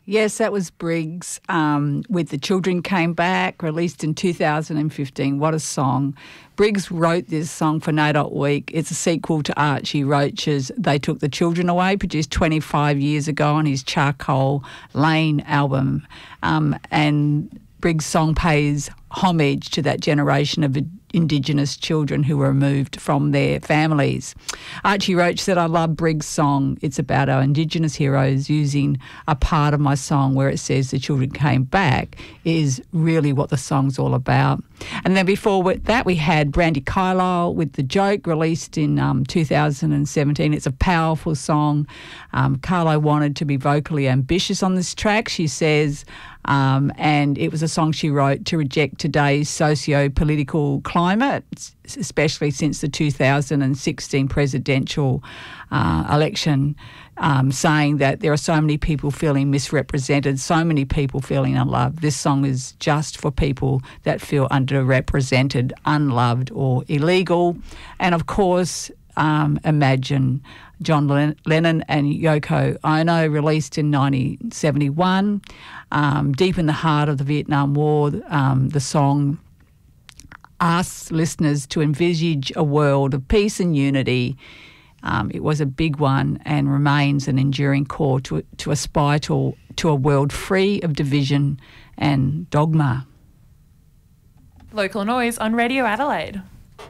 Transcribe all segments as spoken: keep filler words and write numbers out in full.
Yes, that was Briggs um, with The Children Came Back, released in two thousand fifteen. What a song. Briggs wrote this song for NAIDOC Week. It's a sequel to Archie Roach's They Took the Children Away, produced twenty-five years ago on his Charcoal Lane album. Um, and Briggs' song pays homage to that generation of Indigenous children who were removed from their families. Archie Roach said, I love Briggs' song. It's about our Indigenous heroes. Using a part of my song where it says the children came back is really what the song's all about. And then before that, we had Brandy Carlisle with The Joke, released in um, two thousand seventeen. It's a powerful song. Um, Carlisle wanted to be vocally ambitious on this track, she says, um, and it was a song she wrote to reject today's socio-political climate, especially since the two thousand sixteen presidential uh, election, um, saying that there are so many people feeling misrepresented, so many people feeling unloved. This song is just for people that feel underrepresented, unloved or illegal. And of course, um, Imagine, John Lennon and Yoko Ono, released in nineteen seventy-one. Um, deep in the heart of the Vietnam War, um, the song asks listeners to envisage a world of peace and unity. Um, it was a big one and remains an enduring core to, to aspire to, to a world free of division and dogma. Local Noise on Radio Adelaide.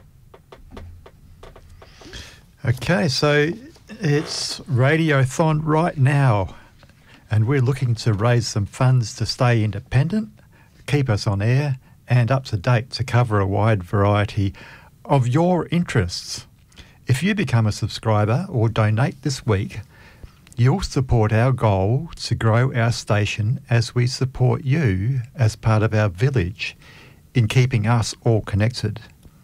Okay, so it's Radiothon right now, and we're looking to raise some funds to stay independent, keep us on air and up to date to cover a wide variety of your interests. If you become a subscriber or donate this week, you'll support our goal to grow our station as we support you as part of our village in keeping us all connected.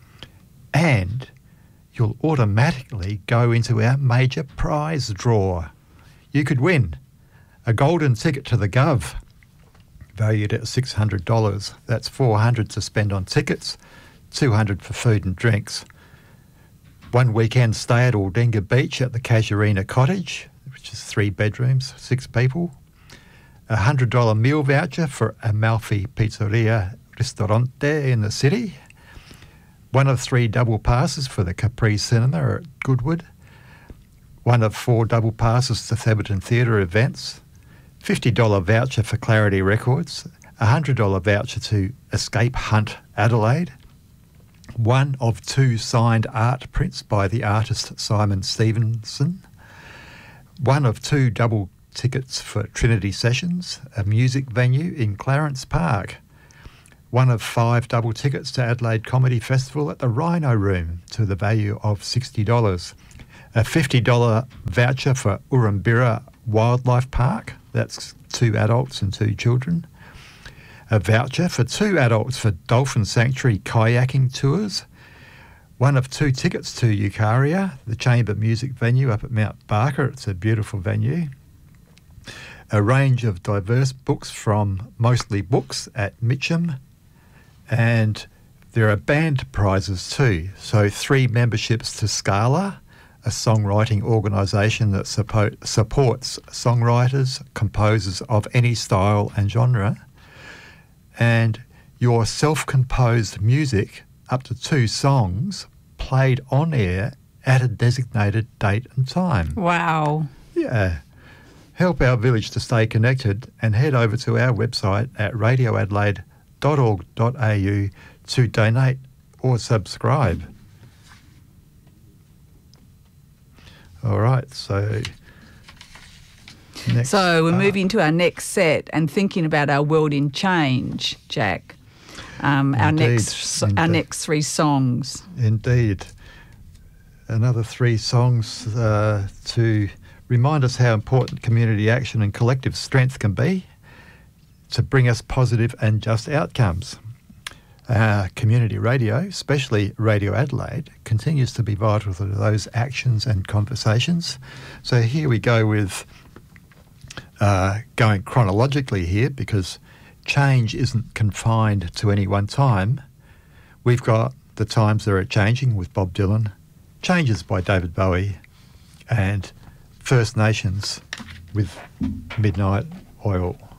And you'll automatically go into our major prize draw. You could win a golden ticket to the Gov, valued at six hundred dollars. That's four hundred dollars to spend on tickets, two hundred dollars for food and drinks. One weekend stay at Aldinga Beach at the Casuarina Cottage, which is three bedrooms, six people. A one hundred dollars meal voucher for Amalfi Pizzeria Ristorante in the city. One of three double passes for the Capri Cinema at Goodwood. One of four double passes to Theberton Theatre events. fifty dollars voucher for Clarity Records. A one hundred dollars voucher to Escape Hunt Adelaide. One of two signed art prints by the artist Simon Stevenson. One of two double tickets for Trinity Sessions, a music venue in Clarence Park. One of five double tickets to Adelaide Comedy Festival at the Rhino Room to the value of sixty dollars. A fifty dollars voucher for Urrumbira Wildlife Park, that's two adults and two children. A voucher for two adults for Dolphin Sanctuary kayaking tours. One of two tickets to Eucharia, the chamber music venue up at Mount Barker. It's a beautiful venue. A range of diverse books from Mostly Books at Mitcham. And there are band prizes too. So three memberships to Scala, a songwriting organisation that support, supports songwriters, composers of any style and genre. And your self-composed music, up to two songs, played on air at a designated date and time. Wow. Yeah. Help our village to stay connected and head over to our website at radio adelaide dot org dot a u to donate or subscribe. All right, so... Next so we're part. moving to our next set and thinking about our world in change, Jack. Um, our Indeed, next indeed. our next three songs. Indeed. Another three songs uh, to remind us how important community action and collective strength can be to bring us positive and just outcomes. Uh, community radio, especially Radio Adelaide, continues to be vital to those actions and conversations. So here we go with uh, going chronologically here, because change isn't confined to any one time. We've got The Times That Are Changing with Bob Dylan, Changes by David Bowie, and First Nations with Midnight oil.